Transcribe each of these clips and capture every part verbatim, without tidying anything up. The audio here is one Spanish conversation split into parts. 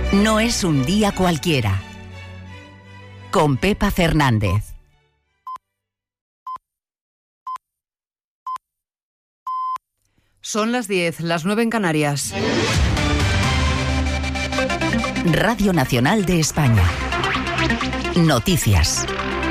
No es un día cualquiera. Con Pepa Fernández. Son las diez, las nueve en Canarias. Radio Nacional de España. Noticias.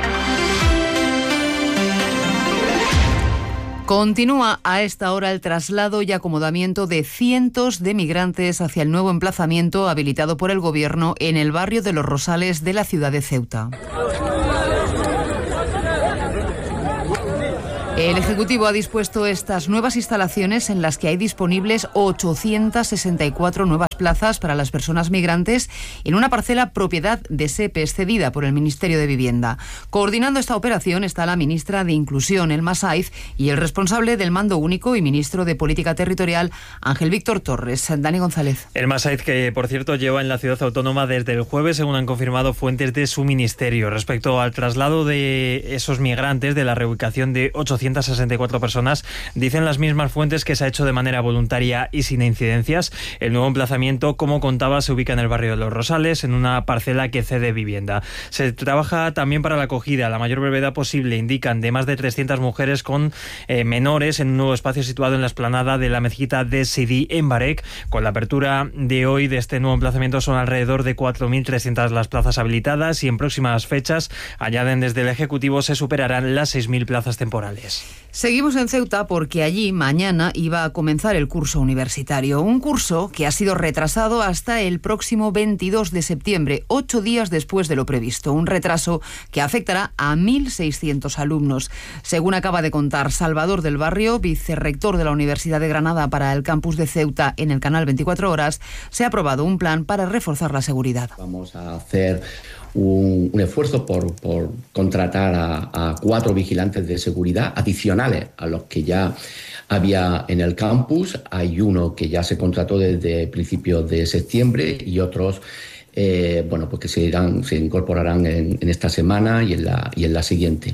Continúa a esta hora el traslado y acomodamiento de cientos de migrantes hacia el nuevo emplazamiento habilitado por el Gobierno en el barrio de Los Rosales de la ciudad de Ceuta. El Ejecutivo ha dispuesto estas nuevas instalaciones en las que hay disponibles ochocientas sesenta y cuatro nuevas plazas para las personas migrantes en una parcela propiedad de SEPES cedida por el Ministerio de Vivienda. Coordinando esta operación está la ministra de Inclusión, Elma Saiz, y el responsable del Mando Único y ministro de Política Territorial, Ángel Víctor Torres. Dani González. Elma Saiz, que por cierto lleva en la ciudad autónoma desde el jueves, según han confirmado fuentes de su ministerio. Respecto al traslado de esos migrantes, de la reubicación de ochocientas sesenta y cuatro personas, dicen las mismas fuentes que se ha hecho de manera voluntaria y sin incidencias. El nuevo emplazamiento, como contaba, se ubica en el barrio de Los Rosales, en una parcela que cede vivienda. Se trabaja también para la acogida, a la mayor brevedad posible, indican, de más de trescientas mujeres con eh, menores en un nuevo espacio situado en la explanada de la mezquita de Sidi en Barek. Con la apertura de hoy de este nuevo emplazamiento son alrededor de cuatro mil trescientas las plazas habilitadas y en próximas fechas, añaden desde el Ejecutivo, se superarán las seis mil plazas temporales. Seguimos en Ceuta porque allí mañana iba a comenzar el curso universitario, un curso que ha sido retrasado hasta el próximo veintidós de septiembre, ocho días después de lo previsto, un retraso que afectará a mil seiscientos alumnos. Según acaba de contar Salvador del Barrio, vicerrector de la Universidad de Granada para el campus de Ceuta en el canal veinticuatro horas, se ha aprobado un plan para reforzar la seguridad. Vamos a hacer un, un esfuerzo por, por contratar a, a cuatro vigilantes de seguridad adicionales a los que ya había en el campus. Hay uno que ya se contrató desde principios de septiembre y otros eh, bueno, pues que se, irán, se incorporarán en, en esta semana y en la, y en la siguiente.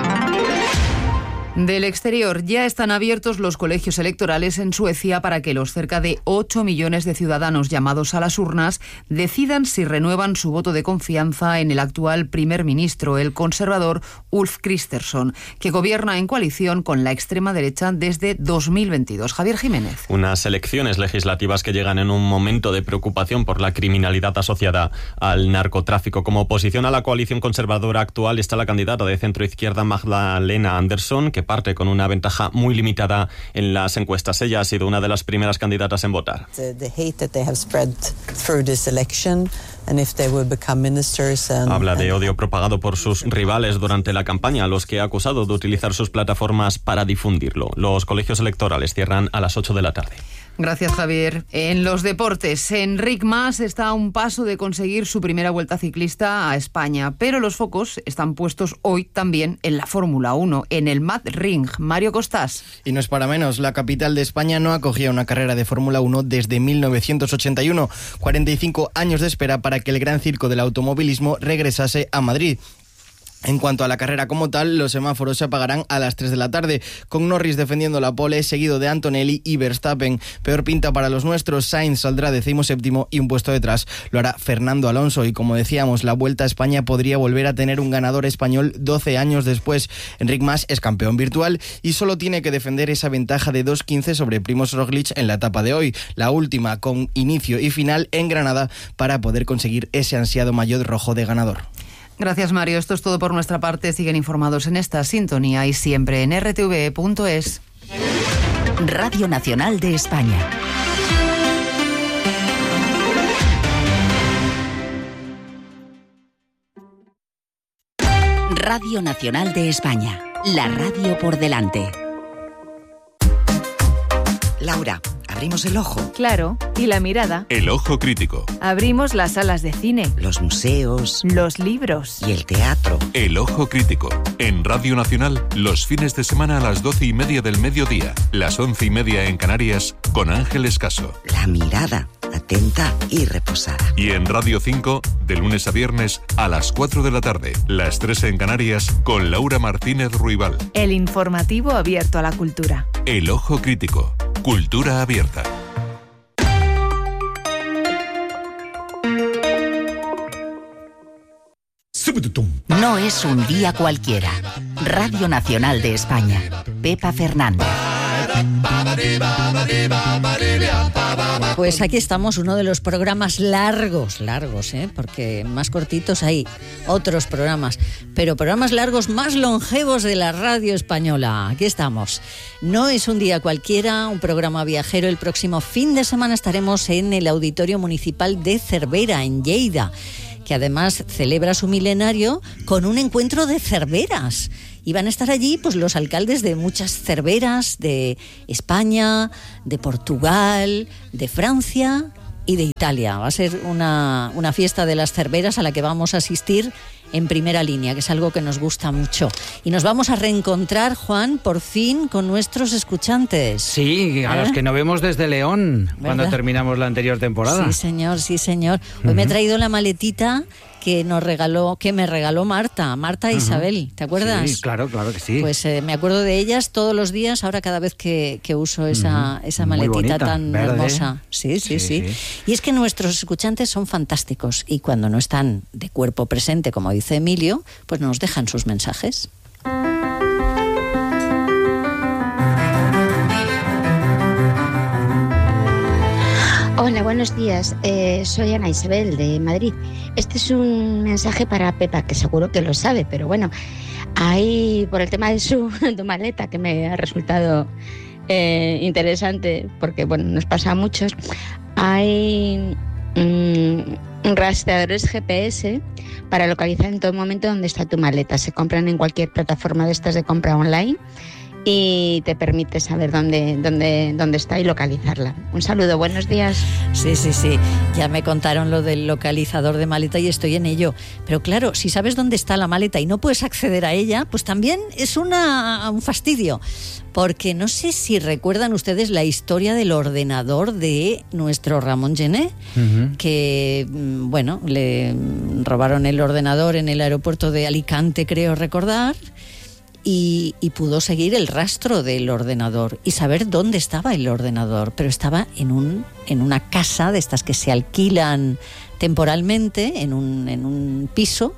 Del exterior, ya están abiertos los colegios electorales en Suecia para que los cerca de ocho millones de ciudadanos llamados a las urnas decidan si renuevan su voto de confianza en el actual primer ministro, el conservador Ulf Kristersson, que gobierna en coalición con la extrema derecha desde dos mil veintidós. Javier Jiménez. Unas elecciones legislativas que llegan en un momento de preocupación por la criminalidad asociada al narcotráfico. Como oposición a la coalición conservadora actual está la candidata de centro-izquierda Magdalena Andersson, que parte con una ventaja muy limitada en las encuestas. Ella ha sido una de las primeras candidatas en votar. Habla de odio propagado por sus rivales durante la campaña, a los que ha acusado de utilizar sus plataformas para difundirlo. Los colegios electorales cierran a las ocho de la tarde. Gracias, Javier. En los deportes, Enric Mas está a un paso de conseguir su primera vuelta ciclista a España, pero los focos están puestos hoy también en la Fórmula uno, en el Madrid. Mario Costás. Y no es para menos, la capital de España no acogía una carrera de Fórmula uno desde mil novecientos ochenta y uno, cuarenta y cinco años de espera para que el gran circo del automovilismo regresase a Madrid. En cuanto a la carrera como tal, los semáforos se apagarán a las tres de la tarde, con Norris defendiendo la pole, seguido de Antonelli y Verstappen. Peor pinta para los nuestros, Sainz saldrá decimoséptimo y un puesto detrás lo hará Fernando Alonso. Y como decíamos, la Vuelta a España podría volver a tener un ganador español doce años después. Enric Mas es campeón virtual y solo tiene que defender esa ventaja de dos quince sobre Primož Roglič en la etapa de hoy, la última con inicio y final en Granada, para poder conseguir ese ansiado maillot rojo de ganador. Gracias, Mario. Esto es todo por nuestra parte. Siguen informados en esta sintonía y siempre en r t v punto es. Radio Nacional de España. Radio Nacional de España. La radio por delante. Laura, abrimos el ojo. Claro, y la mirada. El ojo crítico. Abrimos las salas de cine. Los museos. Los libros. Y el teatro. El ojo crítico. En Radio Nacional, los fines de semana a las doce y media del mediodía, las once y media en Canarias, con Ángel Escaso. La mirada, atenta y reposada. Y en Radio cinco, de lunes a viernes, a las cuatro de la tarde, las tres en Canarias, con Laura Martínez Ruibal. El informativo abierto a la cultura. El ojo crítico. Cultura abierta. No es un día cualquiera. Radio Nacional de España. Pepa Fernández. Pues aquí estamos, uno de los programas largos, largos, ¿eh? Porque más cortitos hay otros programas, pero programas largos más longevos de la radio española. Aquí estamos. No es un día cualquiera, un programa viajero. El próximo fin de semana estaremos en el Auditorio Municipal de Cervera, en Lleida, que además celebra su milenario con un encuentro de cerveras. Y van a estar allí pues los alcaldes de muchas cerveras, de España, de Portugal, de Francia y de Italia. Va a ser una, una fiesta de las cerveras a la que vamos a asistir en primera línea, que es algo que nos gusta mucho. Y nos vamos a reencontrar, Juan, por fin, con nuestros escuchantes. Sí, a ¿Eh? los que no vemos desde León, ¿verdad? Cuando terminamos la anterior temporada. Sí, señor, sí, señor. Hoy uh-huh. me he traído la maletita que nos regaló, que me regaló Marta, Marta e uh-huh. Isabel, ¿te acuerdas? Sí, claro, claro que sí. Pues eh, me acuerdo de ellas todos los días, ahora cada vez que, que uso esa, uh-huh. esa maletita bonita, tan verde. hermosa. Sí sí, sí, sí, sí. Y es que nuestros escuchantes son fantásticos y cuando no están de cuerpo presente, como dice Emilio, pues nos dejan sus mensajes. Hola, buenos días. Eh, soy Ana Isabel de Madrid. Este es un mensaje para Pepa, que seguro que lo sabe, pero bueno, ahí por el tema de su, de maleta, que me ha resultado eh, interesante, porque bueno, nos pasa a muchos, hay mmm, rastreadores G P S para localizar en todo momento dónde está tu maleta. Se compran en cualquier plataforma de estas de compra online y te permite saber dónde, dónde, dónde está y localizarla. Un saludo, buenos días. Sí, sí, sí. Ya me contaron lo del localizador de maleta y estoy en ello. Pero claro, si sabes dónde está la maleta y no puedes acceder a ella, pues también es una, un fastidio. Porque no sé si recuerdan ustedes la historia del ordenador de nuestro Ramón Gené, uh-huh. que, bueno, le robaron el ordenador en el aeropuerto de Alicante, creo recordar. Y, y pudo seguir el rastro del ordenador y saber dónde estaba el ordenador, pero estaba en un en una casa de estas que se alquilan temporalmente, en un, en un piso,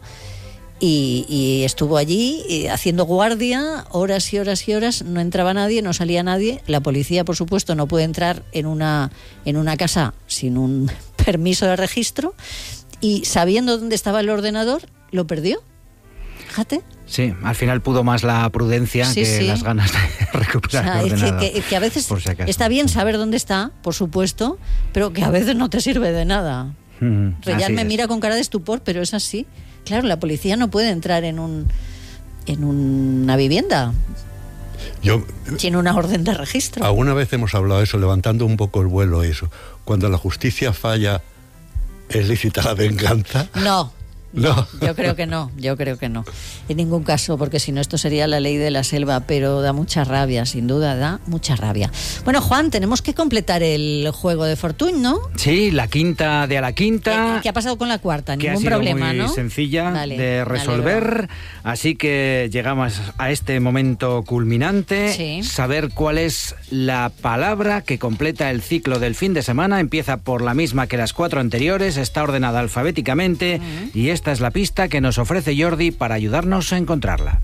y, y estuvo allí haciendo guardia horas y horas y horas. No entraba nadie, no salía nadie. La policía, por supuesto, no puede entrar en una, en una casa sin un permiso de registro, y sabiendo dónde estaba el ordenador, lo perdió. Fíjate. Sí, al final pudo más la prudencia sí, que sí. las ganas de recuperar, o sea, el ordenador. Que, que, que a veces si está bien saber dónde está, por supuesto, pero que a veces no te sirve de nada. Mm, Reyal me es. mira con cara de estupor, pero es así. Claro, la policía no puede entrar en un en una vivienda Yo, sin una orden de registro. Alguna vez hemos hablado de eso, levantando un poco el vuelo eso. Cuando la justicia falla, ¿es lícita la venganza? No. No, yo creo que no, yo creo que no. En ningún caso, porque si no esto sería la ley de la selva, pero da mucha rabia, sin duda, da mucha rabia. Bueno, Juan, tenemos que completar el juego de Fortuny, ¿no? Sí, la quinta de a la quinta. ¿Qué, qué ha pasado con la cuarta? Ningún ha sido problema, muy ¿no? Sencilla vale, de resolver. Vale, así que llegamos a este momento culminante. Sí. Saber cuál es la palabra que completa el ciclo del fin de semana. Empieza por la misma que las cuatro anteriores, está ordenada alfabéticamente uh-huh. y esta es la pista que nos ofrece Jordi para ayudarnos a encontrarla.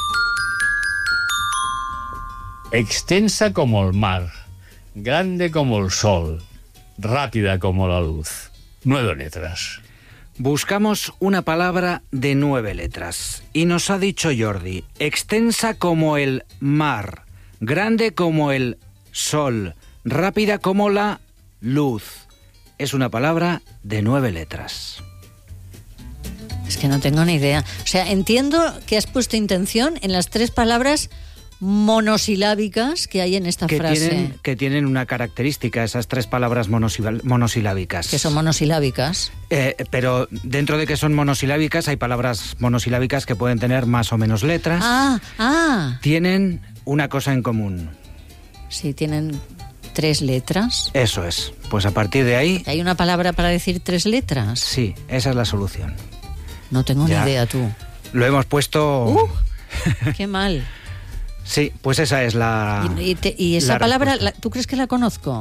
Extensa como el mar, grande como el sol, rápida como la luz. Nueve letras. Buscamos una palabra de nueve letras y nos ha dicho Jordi, extensa como el mar, grande como el sol, rápida como la luz. Es una palabra de nueve letras. Es que no tengo ni idea. O sea, entiendo que has puesto intención en las tres palabras monosilábicas que hay en esta que frase. Tienen, que tienen una característica, esas tres palabras monosil- monosilábicas. Que son monosilábicas. Eh, pero dentro de que son monosilábicas, hay palabras monosilábicas que pueden tener más o menos letras. Ah, ah. Tienen una cosa en común. Sí, tienen tres letras. Eso es. Pues a partir de ahí... ¿Hay una palabra para decir tres letras? Sí, esa es la solución. No tengo ya. ni idea, tú. Lo hemos puesto... ¡Uh! ¡Qué mal! Sí, pues esa es la... ¿Y, y, te, y esa la palabra, la, tú crees que la conozco?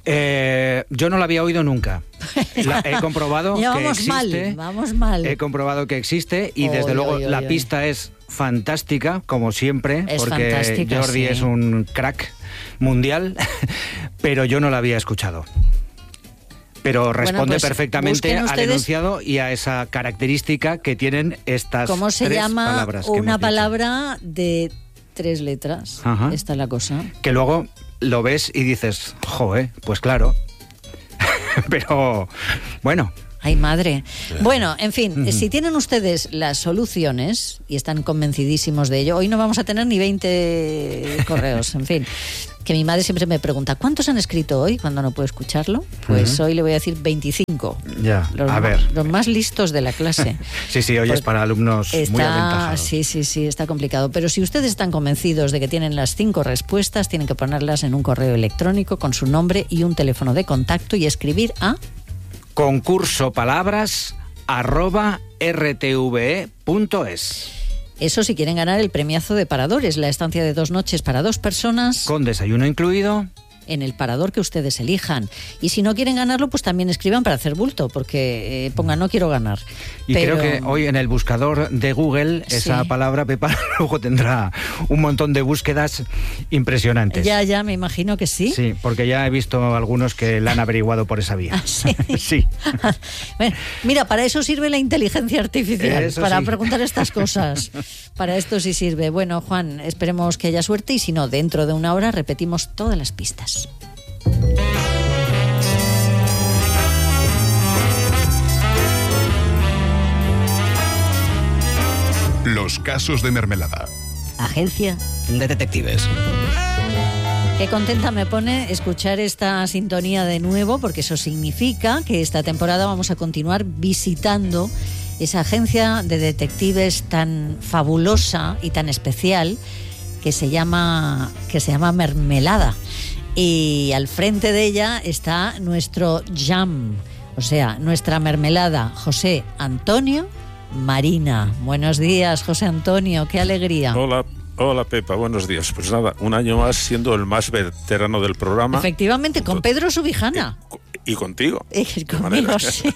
Eh, yo no la había oído nunca. La, he comprobado ya que vamos existe. mal, vamos mal. He comprobado que existe y Oy, desde luego oy, oy, la oy. pista es fantástica, como siempre, Es porque fantástica, Jordi sí. es un crack mundial, pero yo no la había escuchado. Pero responde pues, perfectamente busquen al ustedes- enunciado y a esa característica que tienen estas ¿Cómo se tres llama palabras que una hemos dicho. palabra de tres letras? Ajá. Esta es la cosa. Que luego lo ves y dices, joe, pues claro. Pero bueno. Ay, madre. Bueno, en fin, si tienen ustedes las soluciones y están convencidísimos de ello, hoy no vamos a tener ni veinte correos, en fin. Que mi madre siempre me pregunta, ¿cuántos han escrito hoy cuando no puedo escucharlo? Pues Ujú. hoy le voy a decir veinticinco. Ya, Los, a ma- ver. los más listos de la clase. Sí, sí, hoy es para alumnos muy Está, aventajados. sí, sí, sí, está complicado. Pero si ustedes están convencidos de que tienen las cinco respuestas, tienen que ponerlas en un correo electrónico con su nombre y un teléfono de contacto y escribir a... Concurso palabras arroba rtve punto es. Eso si quieren ganar el premiazo de Paradores, la estancia de dos noches para dos personas Con desayuno incluido. en el parador que ustedes elijan. Y si no quieren ganarlo, pues también escriban para hacer bulto, porque eh, pongan no quiero ganar. Y Pero- creo que hoy en el buscador de Google esa Sí. palabra, Pepa, luego tendrá un montón de búsquedas impresionantes. Ya, ya, me imagino que sí. Sí, porque ya he visto algunos que la han averiguado por esa vía. Sí. Sí. Bueno, mira, para eso sirve la inteligencia artificial, Eso para sí. preguntar estas cosas. Para esto sí sirve. Bueno, Juan, esperemos que haya suerte y si no, dentro de una hora repetimos todas las pistas. Los casos de mermelada. Agencia de detectives. Qué contenta me pone escuchar esta sintonía de nuevo, porque eso significa que esta temporada vamos a continuar visitando esa agencia de detectives tan fabulosa y tan especial que se llama, que se llama Mermelada. Y al frente de ella está nuestro jam, o sea, nuestra mermelada, José Antonio Marina. Buenos días, José Antonio, qué alegría. Hola, hola Pepa, buenos días. Pues nada, un año más siendo el más veterano del programa. Efectivamente, con Pedro Subijana. Y contigo. Eh, conmigo, sí.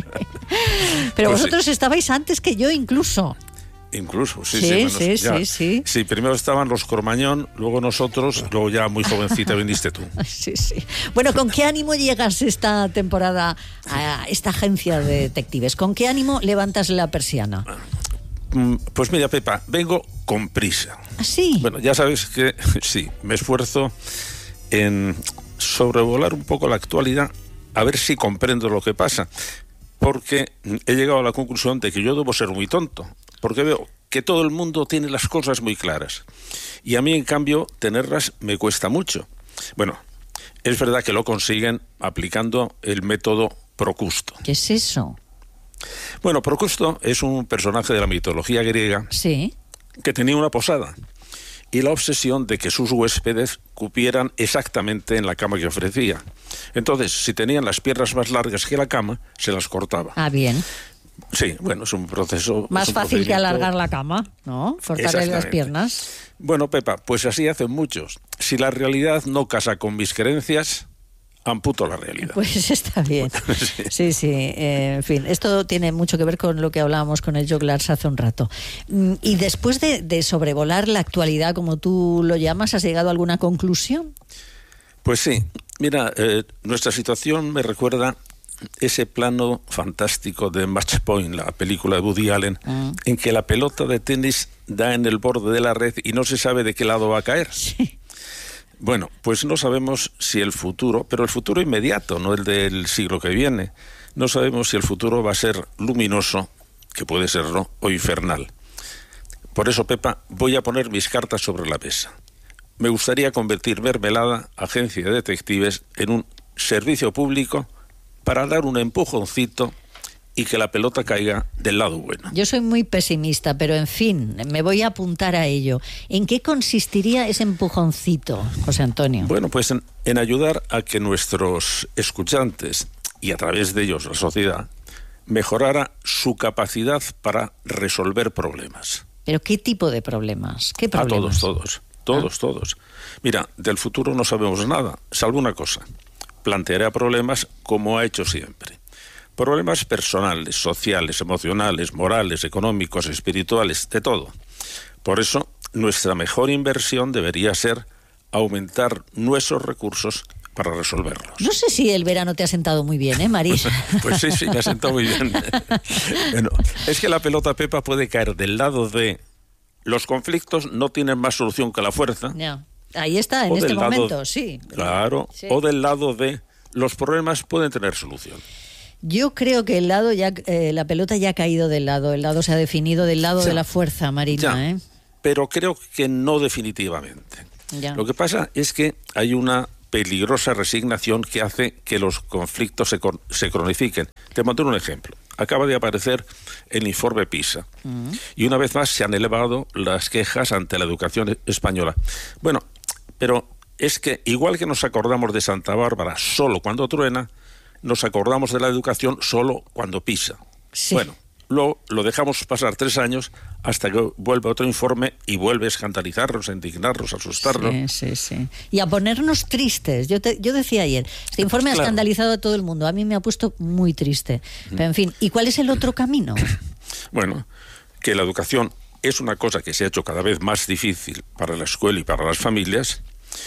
Pero Pues vosotros estabais antes que yo incluso. Incluso, sí, Sí, sí. sí, ya. sí, sí. Sí, primero estaban los Cormañón, luego nosotros, luego ya muy jovencita viniste tú. Sí, sí. Bueno, ¿con qué ánimo llegas esta temporada a esta agencia de detectives? ¿Con qué ánimo levantas la persiana? Mm, Pues mira, Pepa, vengo con prisa. ¿Ah, sí? Bueno, ya sabes que sí, me esfuerzo en sobrevolar un poco la actualidad, a ver si comprendo lo que pasa, porque he llegado a la conclusión de que yo debo ser muy tonto, porque veo que todo el mundo tiene las cosas muy claras, y a mí, en cambio, tenerlas me cuesta mucho. Bueno, es verdad que lo consiguen aplicando el método Procusto. ¿Qué es eso? Bueno, Procusto es un personaje de la mitología griega Sí. que tenía una posada y la obsesión de que sus huéspedes cupieran exactamente en la cama que ofrecía. Entonces, si tenían las piernas más largas que la cama, se las cortaba. Ah, bien. Sí, bueno, es un proceso... Más es un fácil que procedimiento- alargar la cama, ¿no? Cortarle las Exactamente. piernas. Bueno, Pepa, pues así hacen muchos. Si la realidad no casa con mis creencias, amputo la realidad. Pues está bien. Sí, sí. eh, en fin, esto tiene mucho que ver con lo que hablábamos con el Joglars hace un rato. Mm, Y después de, de sobrevolar la actualidad, como tú lo llamas, ¿has llegado a alguna conclusión? Pues sí, mira, eh, nuestra situación me recuerda ese plano fantástico de Match Point, la película de Woody Allen, Mm. en que la pelota de tenis da en el borde de la red y no se sabe de qué lado va a caer. Bueno, pues no sabemos si el futuro, pero el futuro inmediato, no el del siglo que viene, no sabemos si el futuro va a ser luminoso, que puede serlo, o infernal. Por eso, Pepa, voy a poner mis cartas sobre la mesa. Me gustaría convertir Mermelada, agencia de detectives, en un servicio público para dar un empujoncito y que la pelota caiga del lado bueno. Yo soy muy pesimista, pero en fin, me voy a apuntar a ello. ¿En qué consistiría ese empujoncito, José Antonio? Bueno, pues en, en ayudar a que nuestros escuchantes, y a través de ellos la sociedad, mejorara su capacidad para resolver problemas. ¿Pero qué tipo de problemas? ¿Qué A problemas? todos, todos, todos, todos. Mira, del futuro no sabemos nada, salvo una cosa. planteará problemas como ha hecho siempre. Problemas personales, sociales, emocionales, morales, económicos, espirituales, de todo. Por eso, nuestra mejor inversión debería ser aumentar nuestros recursos para resolverlos. No sé si el verano te ha sentado muy bien, ¿eh, Marisa? Pues sí, sí, me ha sentado muy bien. Bueno, es que la pelota, Pepa, puede caer del lado de los conflictos no tienen más solución que la fuerza. No. Ahí está, en este momento, sí. Claro, sí. O del lado de los problemas pueden tener solución. Yo creo que el lado ya, eh, la pelota ya ha caído del lado, el lado se ha definido del lado ya. de la fuerza, Marina. ¿eh? Pero creo que no definitivamente. Ya. Lo que pasa es que hay una peligrosa resignación que hace que los conflictos se, se cronifiquen. Te monto un ejemplo. Acaba de aparecer el informe PISA uh-huh. y una vez más se han elevado las quejas ante la educación española. Bueno, pero es que igual que nos acordamos de Santa Bárbara solo cuando truena, nos acordamos de la educación solo cuando pisa. Sí. Bueno, lo, lo dejamos pasar tres años hasta que vuelve otro informe y vuelve a escandalizarnos, a indignarnos, a asustarnos. Sí, sí, sí. Y a ponernos tristes. Yo, te, yo decía ayer, este informe ha claro. escandalizado a todo el mundo. A mí me ha puesto muy triste. Pero en fin, ¿y cuál es el otro camino? Bueno, que la educación es una cosa que se ha hecho cada vez más difícil para la escuela y para las familias,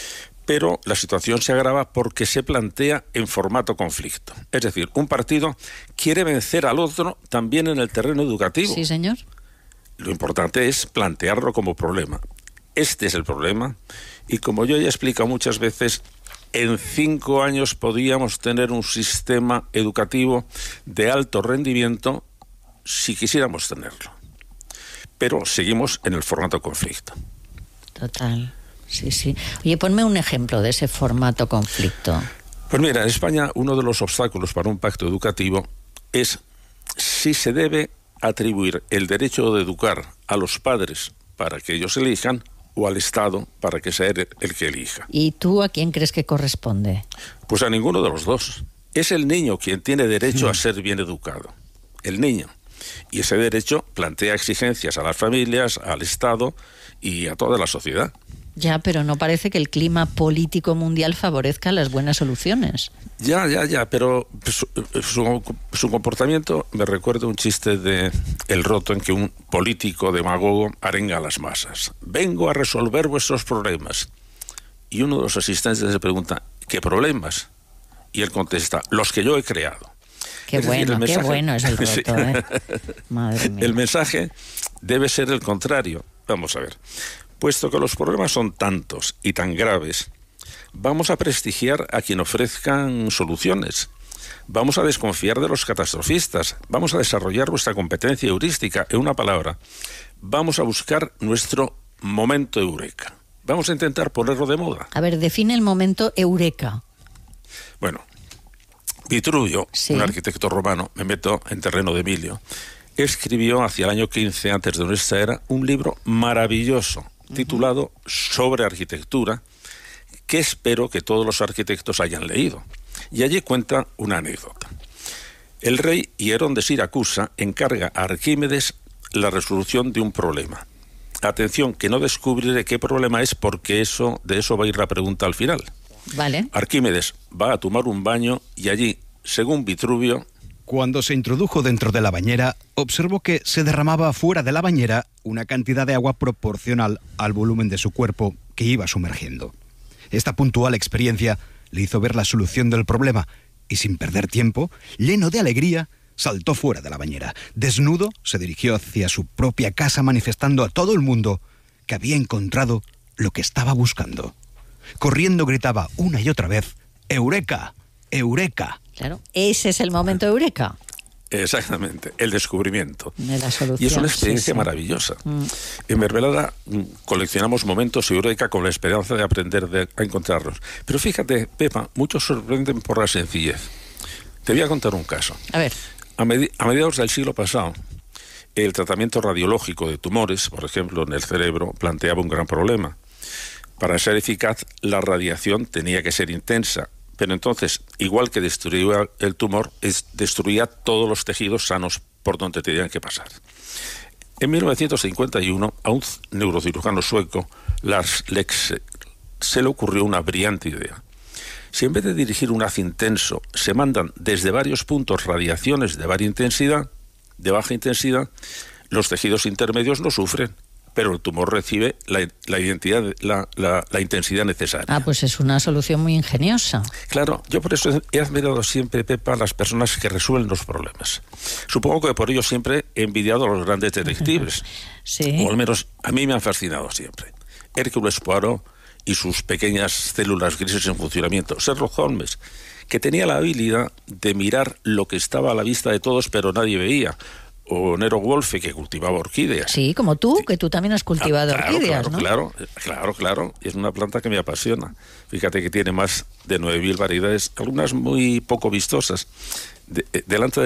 pero la situación se agrava porque se plantea en formato conflicto. Es decir, un partido quiere vencer al otro también en el terreno educativo. Sí, señor. Lo importante es plantearlo como problema. Este es el problema, y como yo ya he explicado muchas veces, en cinco años podíamos tener un sistema educativo de alto rendimiento si quisiéramos tenerlo. Pero seguimos en el formato conflicto. Total. Sí, sí. Oye, ponme un ejemplo de ese formato conflicto. Pues mira, en España uno de los obstáculos para un pacto educativo es si se debe atribuir el derecho de educar a los padres para que ellos elijan o al Estado para que sea el, el que elija. ¿Y tú a quién crees que corresponde? Pues a ninguno de los dos. Es el niño quien tiene derecho sí. a ser bien educado. El niño. Y ese derecho plantea exigencias a las familias, al Estado y a toda la sociedad. Ya, pero no parece que el clima político mundial favorezca las buenas soluciones. Ya, ya, ya, pero su, su, su comportamiento me recuerda un chiste de El Roto en que un político demagogo arenga a las masas. Vengo a resolver vuestros problemas. Y uno de los asistentes le pregunta, ¿qué problemas? Y él contesta, los que yo he creado. Qué es bueno, decir, el mensaje, qué bueno es El Roto, sí. ¿eh? Madre mía. El mensaje debe ser el contrario. Vamos a ver. Puesto que los problemas son tantos y tan graves, vamos a prestigiar a quien ofrezcan soluciones. Vamos a desconfiar de los catastrofistas. Vamos a desarrollar nuestra competencia heurística. En una palabra, vamos a buscar nuestro momento eureka. Vamos a intentar ponerlo de moda. A ver, define el momento eureka. Bueno, Vitruvio, sí. un arquitecto romano, me meto en terreno de Emilio, escribió hacia el año quince antes de nuestra era un libro maravilloso titulado Sobre arquitectura, que espero que todos los arquitectos hayan leído. Y allí cuenta una anécdota. El rey Hierón de Siracusa encarga a Arquímedes la resolución de un problema. Atención, que no descubriré qué problema es porque eso, de eso va a ir la pregunta al final. Vale. Arquímedes va a tomar un baño y allí, según Vitruvio, cuando se introdujo dentro de la bañera, observó que se derramaba fuera de la bañera una cantidad de agua proporcional al volumen de su cuerpo que iba sumergiendo. Esta puntual experiencia le hizo ver la solución del problema y, sin perder tiempo, lleno de alegría, saltó fuera de la bañera. Desnudo, se dirigió hacia su propia casa manifestando a todo el mundo que había encontrado lo que estaba buscando. Corriendo gritaba una y otra vez, ¡Eureka! ¡Eureka! Claro, ese es el momento eureka. Exactamente, el descubrimiento. De la solución. Y es una experiencia sí, sí. maravillosa. Mm. En Mermelada coleccionamos momentos eureka con la esperanza de aprender de, a encontrarlos. Pero fíjate, Pepa, muchos sorprenden por la sencillez. Te voy a contar un caso. A ver. A, med- a mediados del siglo pasado, el tratamiento radiológico de tumores, por ejemplo, en el cerebro, planteaba un gran problema. Para ser eficaz, la radiación tenía que ser intensa. Pero entonces, igual que destruía el tumor, es, destruía todos los tejidos sanos por donde tenían que pasar. En mil novecientos cincuenta y uno, a un neurocirujano sueco, Lars Lexe, se le ocurrió una brillante idea. Si en vez de dirigir un haz intenso se mandan desde varios puntos radiaciones de varia intensidad, de baja intensidad, los tejidos intermedios no sufren, pero el tumor recibe la, la, identidad, la, la, la intensidad necesaria. Ah, pues es una solución muy ingeniosa. Claro, yo por eso he admirado siempre, Pepa, a las personas que resuelven los problemas. Supongo que por ello siempre he envidiado a los grandes detectives. Sí. O al menos a mí me han fascinado siempre. Hércules Poirot y sus pequeñas células grises en funcionamiento. Sherlock Holmes, que tenía la habilidad de mirar lo que estaba a la vista de todos, pero nadie veía. O Nero Wolfe, que cultivaba orquídeas. Sí, como tú, que tú también has cultivado ah, claro, orquídeas, claro, ¿no? Claro, claro, claro. Es una planta que me apasiona. Fíjate que tiene más de nueve mil variedades, algunas muy poco vistosas. De, delante de